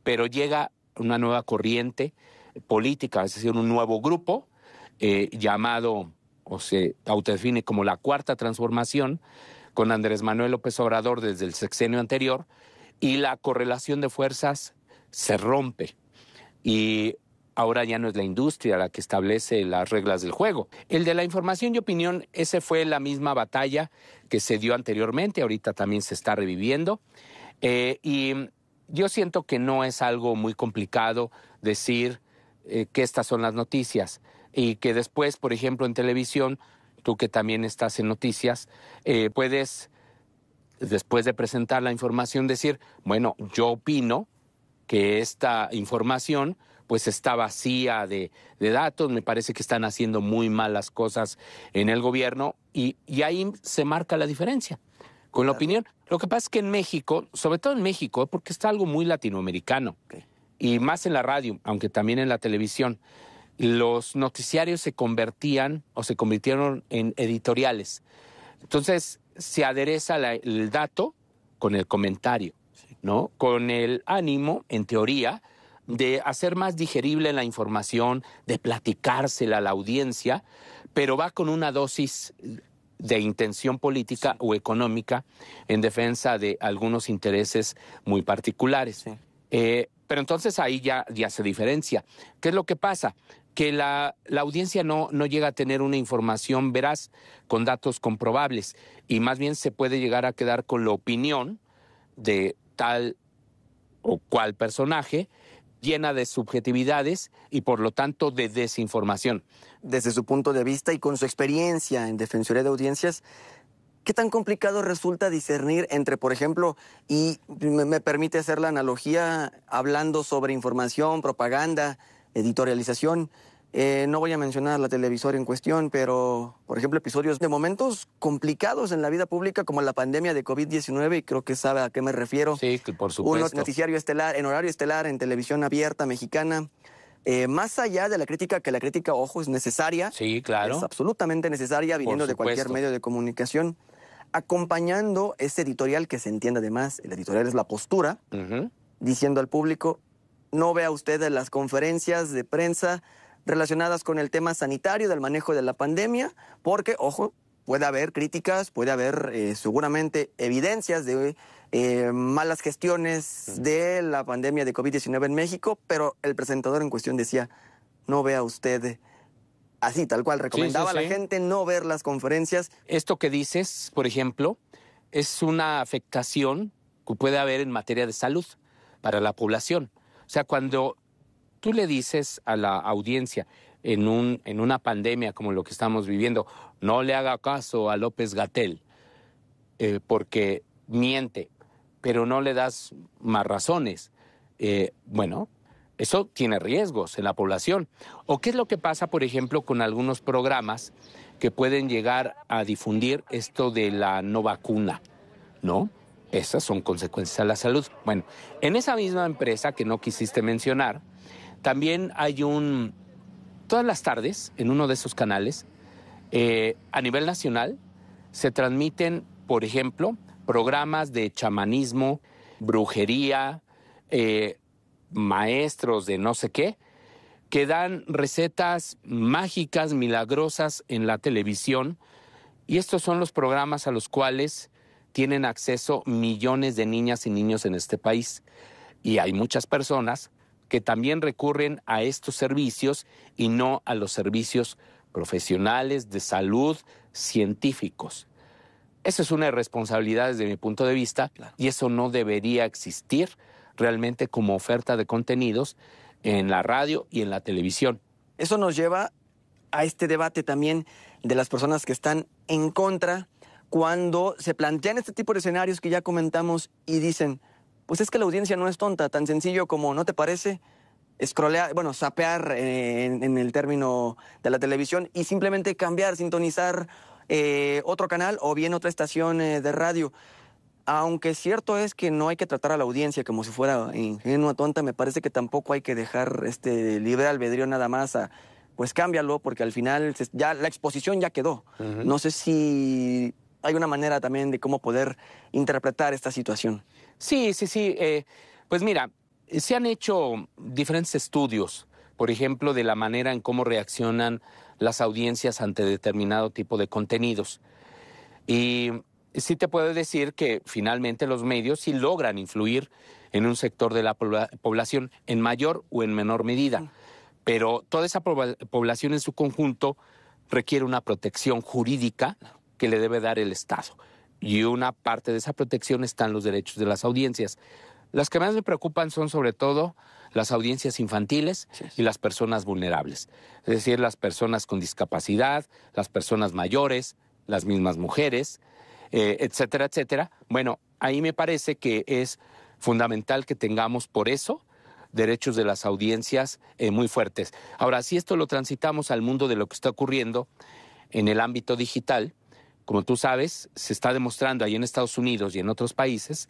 pero llega una nueva corriente política, es decir, un nuevo grupo llamado, o se autodefine como la Cuarta Transformación, con Andrés Manuel López Obrador desde el sexenio anterior, y la correlación de fuerzas se rompe. Y ahora ya no es la industria la que establece las reglas del juego. El de la información y opinión, ese fue la misma batalla que se dio anteriormente, ahorita también se está reviviendo. Y yo siento que no es algo muy complicado decir que estas son las noticias y que después, por ejemplo, en televisión, tú que también estás en noticias, puedes, después de presentar la información, decir, bueno, yo opino que esta información pues está vacía de datos, me parece que están haciendo muy malas cosas en el gobierno y ahí se marca la diferencia con la opinión. Lo que pasa es que en México, sobre todo en México, porque está algo muy latinoamericano, y más en la radio, aunque también en la televisión, los noticiarios se convirtieron en editoriales. Entonces se adereza el dato con el comentario, ¿no? Con el ánimo, en teoría, de hacer más digerible la información, de platicársela a la audiencia, pero va con una dosis de intención política o económica en defensa de algunos intereses muy particulares. Pero entonces ahí ya se diferencia. ¿Qué es lo que pasa? Que la audiencia no llega a tener una información veraz con datos comprobables y más bien se puede llegar a quedar con la opinión de tal o cual personaje llena de subjetividades y por lo tanto de desinformación. Desde su punto de vista y con su experiencia en Defensoría de Audiencias, ¿qué tan complicado resulta discernir entre, por ejemplo, y me permite hacer la analogía hablando sobre información, propaganda, editorialización? No voy a mencionar la televisora en cuestión, pero, por ejemplo, episodios de momentos complicados en la vida pública como la pandemia de COVID-19, y creo que sabe a qué me refiero. Sí, por supuesto. Un noticiario estelar, en horario estelar, en televisión abierta mexicana. Más allá de la crítica, que la crítica, ojo, es necesaria. Sí, claro. Es absolutamente necesaria, viniendo de cualquier medio de comunicación. Acompañando ese editorial, que se entiende además, el editorial es la postura, diciendo al público, no vea usted las conferencias de prensa relacionadas con el tema sanitario, del manejo de la pandemia, porque, ojo, puede haber críticas, puede haber seguramente evidencias de malas gestiones de la pandemia de COVID-19 en México, pero el presentador en cuestión decía, no vea usted, así tal cual, recomendaba a la gente no ver las conferencias. Esto que dices, por ejemplo, es una afectación que puede haber en materia de salud para la población. O sea, cuando tú le dices a la audiencia en una pandemia como lo que estamos viviendo, no le haga caso a López-Gatell porque miente, pero no le das más razones. Bueno, eso tiene riesgos en la población. ¿O qué es lo que pasa, por ejemplo, con algunos programas que pueden llegar a difundir esto de la no vacuna, ¿no? Esas son consecuencias a la salud. Bueno, en esa misma empresa que no quisiste mencionar, también hay todas las tardes, en uno de esos canales, a nivel nacional, se transmiten, por ejemplo, programas de chamanismo, brujería, maestros de no sé qué, que dan recetas mágicas, milagrosas en la televisión. Y estos son los programas a los cuales tienen acceso millones de niñas y niños en este país. Y hay muchas personas que también recurren a estos servicios y no a los servicios profesionales de salud científicos. Esa es una irresponsabilidad desde mi punto de vista, claro, y eso no debería existir realmente como oferta de contenidos en la radio y en la televisión. Eso nos lleva a este debate también de las personas que están en contra cuando se plantean este tipo de escenarios que ya comentamos y dicen, pues es que la audiencia no es tonta, tan sencillo como, ¿no te parece? Scrollear, bueno, zapear en el término de la televisión y simplemente cambiar, sintonizar otro canal o bien otra estación de radio. Aunque cierto es que no hay que tratar a la audiencia como si fuera ingenua, tonta, me parece que tampoco hay que dejar libre albedrío nada más a, pues cámbialo, porque al final ya la exposición ya quedó. No sé si hay una manera también de cómo poder interpretar esta situación. Sí. Pues mira, Se han hecho diferentes estudios, por ejemplo, de la manera en cómo reaccionan las audiencias ante determinado tipo de contenidos. Y sí te puedo decir que finalmente los medios sí logran influir en un sector de la población en mayor o en menor medida. Pero toda esa población en su conjunto requiere una protección jurídica que le debe dar el Estado. Y una parte de esa protección están los derechos de las audiencias. Las que más me preocupan son sobre todo las audiencias infantiles y las personas vulnerables. Es decir, las personas con discapacidad, las personas mayores, las mismas mujeres, etcétera, etcétera. Bueno, ahí me parece que es fundamental que tengamos por eso derechos de las audiencias muy fuertes. Ahora, si esto lo transitamos al mundo de lo que está ocurriendo en el ámbito digital, como tú sabes, se está demostrando ahí en Estados Unidos y en otros países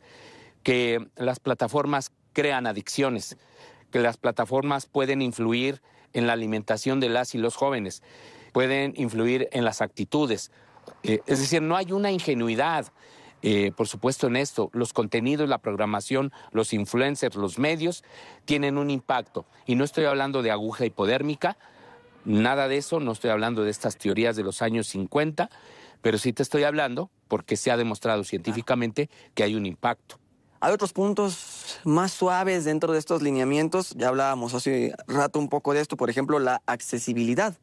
que las plataformas crean adicciones, que las plataformas pueden influir en la alimentación de las y los jóvenes, pueden influir en las actitudes. Es decir, no hay una ingenuidad, por supuesto, en esto. Los contenidos, la programación, los influencers, los medios tienen un impacto. Y no estoy hablando de aguja hipodérmica, nada de eso, no estoy hablando de estas teorías de los años 50, pero sí te estoy hablando porque se ha demostrado científicamente que hay un impacto. Hay otros puntos más suaves dentro de estos lineamientos. Ya hablábamos hace rato un poco de esto, por ejemplo, la accesibilidad.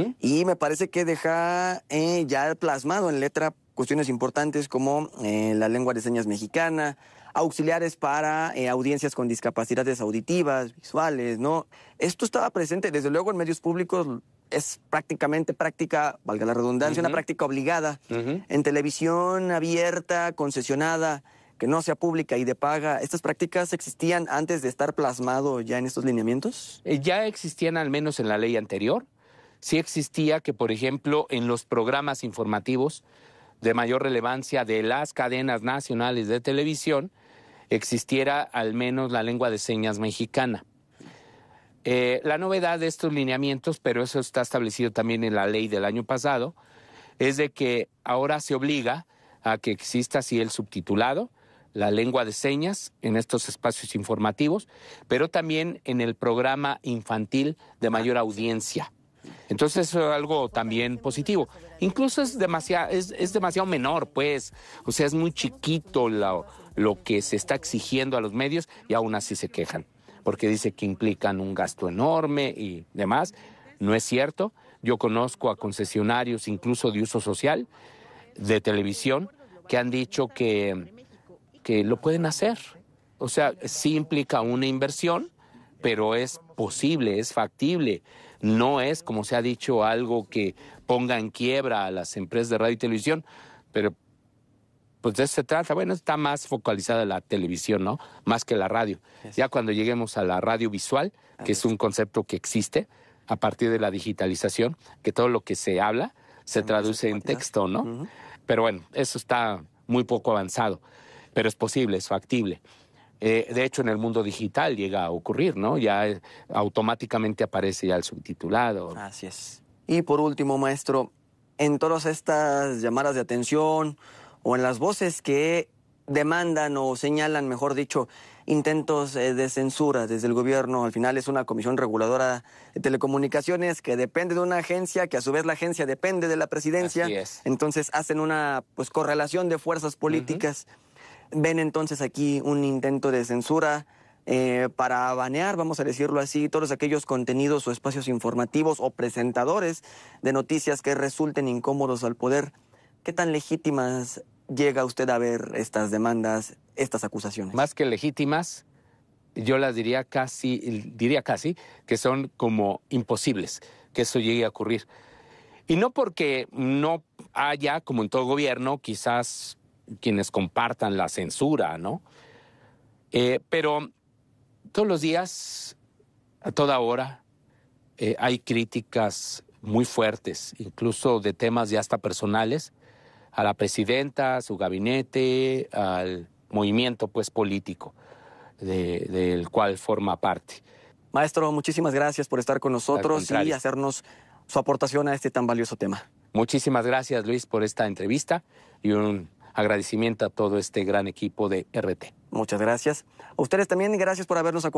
Y me parece que deja ya plasmado en letra cuestiones importantes como la lengua de señas mexicana, auxiliares para audiencias con discapacidades auditivas, visuales, ¿no? Esto estaba presente, desde luego, en medios públicos. Es prácticamente práctica, valga la redundancia, una práctica obligada. En televisión abierta, concesionada, que no sea pública y de paga, ¿estas prácticas existían antes de estar plasmado ya en estos lineamientos? Ya existían, al menos en la ley anterior. Sí existía que, por ejemplo, en los programas informativos de mayor relevancia de las cadenas nacionales de televisión, existiera al menos la lengua de señas mexicana. La novedad de estos lineamientos, pero eso está establecido también en la ley del año pasado, es de que ahora se obliga a que exista así el subtitulado, la lengua de señas en estos espacios informativos, pero también en el programa infantil de mayor audiencia. Entonces eso es algo también positivo. Incluso es demasiado menor, pues. O sea, es muy chiquito lo que se está exigiendo a los medios y aún así se quejan, porque dice que implican un gasto enorme y demás. No es cierto. Yo conozco a concesionarios, incluso de uso social, de televisión, que han dicho que lo pueden hacer. O sea, sí implica una inversión, pero es posible, es factible. No es, como se ha dicho, algo que ponga en quiebra a las empresas de radio y televisión, pero pues de eso se trata. Bueno, está más focalizada la televisión, ¿no? Más que la radio. Ya cuando lleguemos a la radio visual, que es un concepto que existe a partir de la digitalización, que todo lo que se habla se traduce en texto, ¿no? Pero bueno, eso está muy poco avanzado, pero es posible, es factible. De hecho, en el mundo digital llega a ocurrir, ¿no? Ya automáticamente aparece ya el subtitulado. Así es. Y por último, maestro, en todas estas llamadas de atención o en las voces que demandan o señalan, mejor dicho, intentos de censura desde el gobierno, al final es una comisión reguladora de telecomunicaciones que depende de una agencia, que a su vez la agencia depende de la presidencia. Así es. Entonces hacen una correlación de fuerzas políticas. ¿Ven entonces aquí un intento de censura para banear, vamos a decirlo así, todos aquellos contenidos o espacios informativos o presentadores de noticias que resulten incómodos al poder? ¿Qué tan legítimas llega usted a ver estas demandas, estas acusaciones? Más que legítimas, yo las diría casi que son como imposibles que eso llegue a ocurrir. Y no porque no haya, como en todo gobierno, quizás quienes compartan la censura, ¿no? Pero todos los días, a toda hora, hay críticas muy fuertes, incluso de temas ya hasta personales, a la presidenta, a su gabinete, al movimiento pues político del cual forma parte. Maestro, muchísimas gracias por estar con nosotros y hacernos su aportación a este tan valioso tema. Muchísimas gracias, Luis, por esta entrevista y un agradecimiento a todo este gran equipo de RT. Muchas gracias. A ustedes también, gracias por habernos acompañado.